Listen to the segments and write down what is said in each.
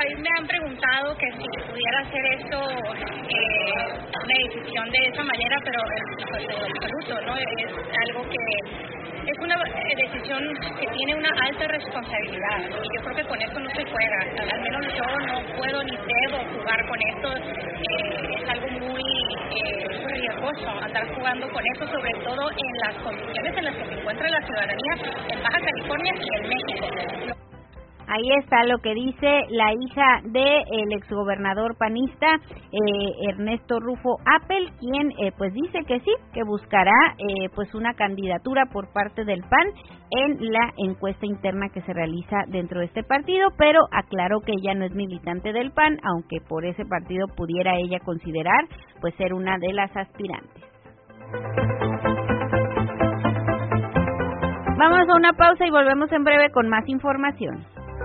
me han preguntado que si pudiera hacer esto, una decisión de esa manera, pero pues, en absoluto, ¿no? Es algo que es una decisión que tiene una alta responsabilidad y yo creo que con esto no se juega. Al menos yo no puedo ni debo jugar con esto. Es algo muy riesgoso andar jugando con esto, sobre todo en las condiciones en las que se encuentra la ciudadanía en Baja California y en México. Ahí está lo que dice la hija del exgobernador panista Ernesto Rufo Appel, quien pues dice que sí, que buscará pues una candidatura por parte del PAN en la encuesta interna que se realiza dentro de este partido, pero aclaró que ella no es militante del PAN, aunque por ese partido pudiera ella considerar pues ser una de las aspirantes. Vamos a una pausa y volvemos en breve con más información.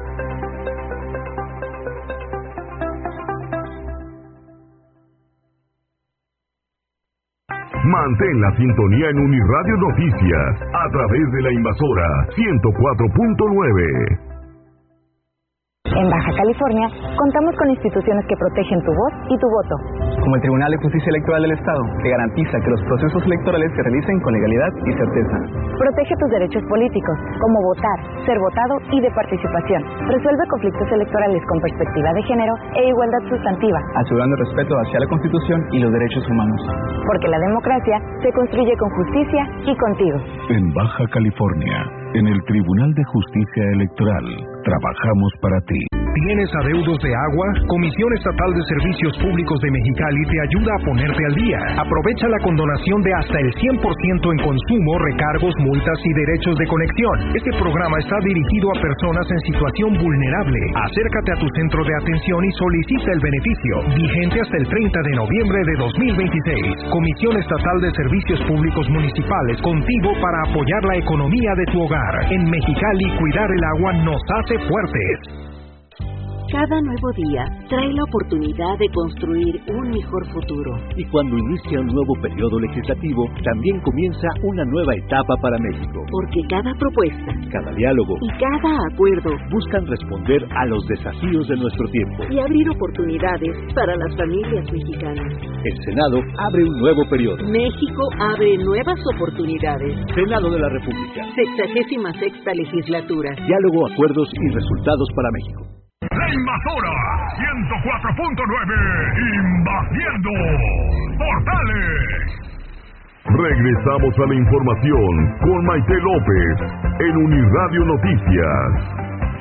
Mantén la sintonía en Uniradio Noticias a través de la Invasora 104.9. En Baja California, contamos con instituciones que protegen tu voz y tu voto. Como el Tribunal de Justicia Electoral del Estado, que garantiza que los procesos electorales se realicen con legalidad y certeza. Protege tus derechos políticos, como votar, ser votado y de participación. Resuelve conflictos electorales con perspectiva de género e igualdad sustantiva, asegurando el respeto hacia la Constitución y los derechos humanos. Porque la democracia se construye con justicia y contigo. En Baja California, en el Tribunal de Justicia Electoral, trabajamos para ti. ¿Tienes adeudos de agua? Comisión Estatal de Servicios Públicos de Mexicali te ayuda a ponerte al día. Aprovecha la condonación de hasta el 100% en consumo, recargos, multas y derechos de conexión. Este programa está dirigido a personas en situación vulnerable. Acércate a tu centro de atención y solicita el beneficio. Vigente hasta el 30 de noviembre de 2026. Comisión Estatal de Servicios Públicos Municipales, contigo para apoyar la economía de tu hogar. En Mexicali, cuidar el agua nos hace fuertes. Cada nuevo día trae la oportunidad de construir un mejor futuro. Y cuando inicia un nuevo periodo legislativo, también comienza una nueva etapa para México. Porque cada propuesta, cada diálogo y cada acuerdo buscan responder a los desafíos de nuestro tiempo y abrir oportunidades para las familias mexicanas. El Senado abre un nuevo periodo. México abre nuevas oportunidades. Senado de la República. 66ª legislatura. Diálogo, acuerdos y resultados para México. La Invasora 104.9, invadiendo Portales. Regresamos a la información con Maite López en Uniradio Noticias.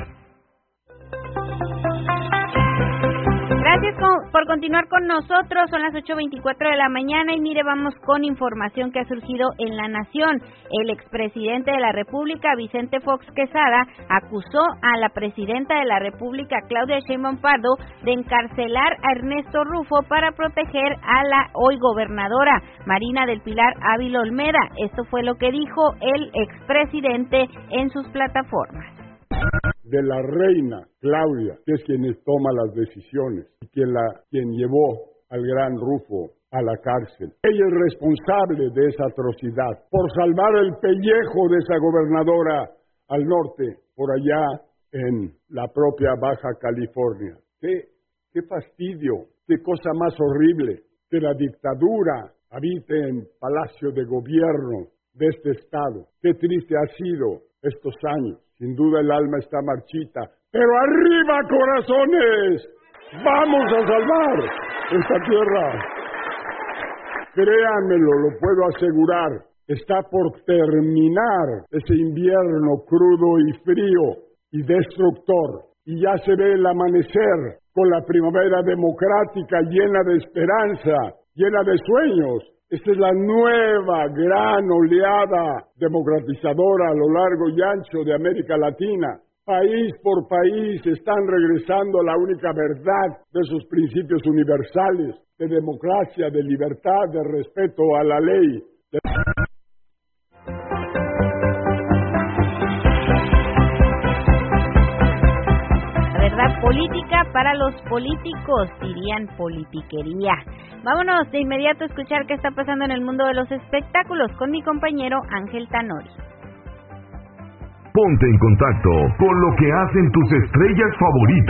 Gracias por continuar con nosotros. Son las 8:24 de la mañana y mire, vamos con información que ha surgido en La Nación. El expresidente de la República, Vicente Fox Quesada, acusó a la presidenta de la República, Claudia Sheinbaum Pardo, de encarcelar a Ernesto Rufo para proteger a la hoy gobernadora Marina del Pilar Ávila Olmeda. Esto fue lo que dijo el expresidente en sus plataformas. De la reina Claudia, que es quien toma las decisiones y quien llevó al gran Rufo a la cárcel. Ella es responsable de esa atrocidad por salvar el pellejo de esa gobernadora al norte, por allá en la propia Baja California. ¡Qué fastidio! ¡Qué cosa más horrible! Que la dictadura habite en Palacio de Gobierno de este estado. ¡Qué triste ha sido estos años! Sin duda el alma está marchita, pero ¡arriba, corazones! ¡Vamos a salvar esta tierra! Créanmelo, lo puedo asegurar. Está por terminar ese invierno crudo y frío y destructor. Y ya se ve el amanecer con la primavera democrática llena de esperanza, llena de sueños. Esta es la nueva gran oleada democratizadora a lo largo y ancho de América Latina. País por país están regresando a la única verdad de sus principios universales, de democracia, de libertad, de respeto a la ley. Verdad política para los políticos, dirían politiquería. Vámonos de inmediato a escuchar qué está pasando en el mundo de los espectáculos con mi compañero Ángel Tanori. Ponte en contacto con lo que hacen tus estrellas favoritas.